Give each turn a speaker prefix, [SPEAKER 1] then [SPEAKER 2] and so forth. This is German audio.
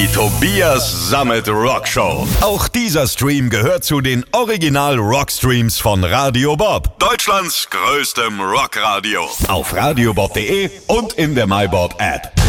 [SPEAKER 1] Die Tobias Sammet Rock Show. Auch dieser Stream gehört zu den Original Rockstreams von Radio Bob, Deutschlands größtem Rockradio. Auf radiobob.de und in der MyBob App.